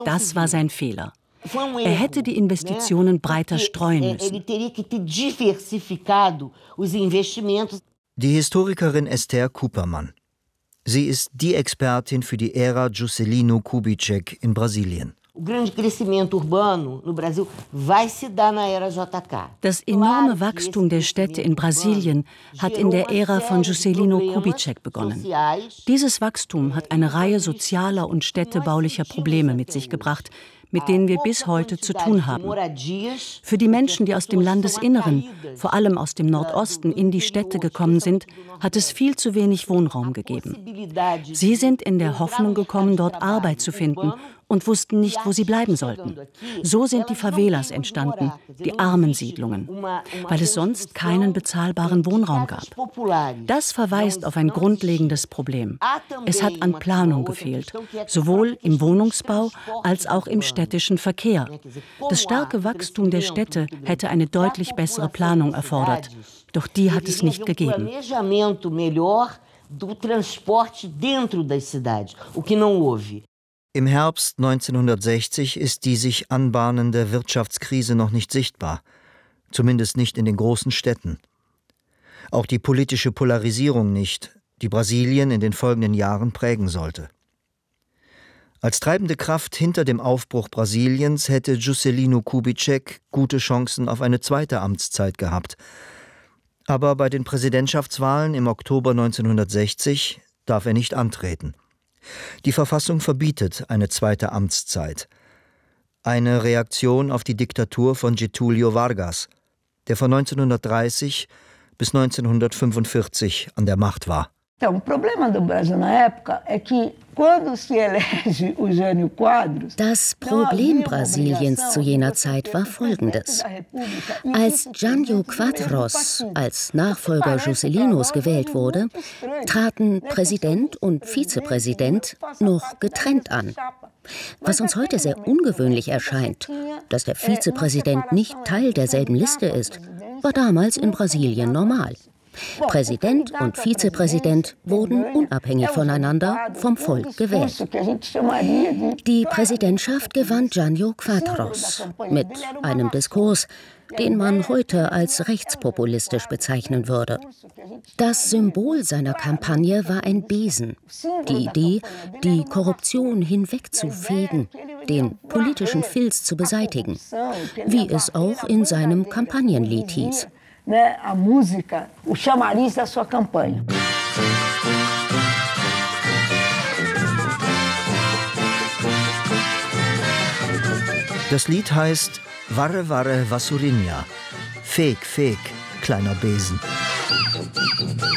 Das war sein Fehler. Er hätte die Investitionen breiter streuen müssen. Die Historikerin Esther Kuperman. Sie ist die Expertin für die Ära Juscelino Kubitschek in Brasilien. Das enorme Wachstum der Städte in Brasilien hat in der Ära von Juscelino Kubitschek begonnen. Dieses Wachstum hat eine Reihe sozialer und städtebaulicher Probleme mit sich gebracht, mit denen wir bis heute zu tun haben. Für die Menschen, die aus dem Landesinneren, vor allem aus dem Nordosten, in die Städte gekommen sind, hat es viel zu wenig Wohnraum gegeben. Sie sind in der Hoffnung gekommen, dort Arbeit zu finden und wussten nicht, wo sie bleiben sollten. So sind die Favelas entstanden, die Armensiedlungen, weil es sonst keinen bezahlbaren Wohnraum gab. Das verweist auf ein grundlegendes Problem. Es hat an Planung gefehlt, sowohl im Wohnungsbau als auch im städtischen Verkehr. Das starke Wachstum der Städte hätte eine deutlich bessere Planung erfordert, doch die hat es nicht gegeben. Im Herbst 1960 ist die sich anbahnende Wirtschaftskrise noch nicht sichtbar, zumindest nicht in den großen Städten. Auch die politische Polarisierung nicht, die Brasilien in den folgenden Jahren prägen sollte. Als treibende Kraft hinter dem Aufbruch Brasiliens hätte Juscelino Kubitschek gute Chancen auf eine zweite Amtszeit gehabt. Aber bei den Präsidentschaftswahlen im Oktober 1960 darf er nicht antreten. Die Verfassung verbietet eine zweite Amtszeit. Eine Reaktion auf die Diktatur von Getúlio Vargas, der von 1930 bis 1945 an der Macht war. Das Problem Brasiliens zu jener Zeit war folgendes. Als Jânio Quadros als Nachfolger Juscelinos gewählt wurde, traten Präsident und Vizepräsident noch getrennt an. Was uns heute sehr ungewöhnlich erscheint, dass der Vizepräsident nicht Teil derselben Liste ist, war damals in Brasilien normal. Präsident und Vizepräsident wurden unabhängig voneinander vom Volk gewählt. Die Präsidentschaft gewann Jânio Quadros mit einem Diskurs, den man heute als rechtspopulistisch bezeichnen würde. Das Symbol seiner Kampagne war ein Besen, die Idee, die Korruption hinwegzufegen, den politischen Filz zu beseitigen, wie es auch in seinem Kampagnenlied hieß. A música, o chamariz da sua campanha. Das Lied heißt Varre Varre Vassourinha, Feg, Feg, kleiner Besen.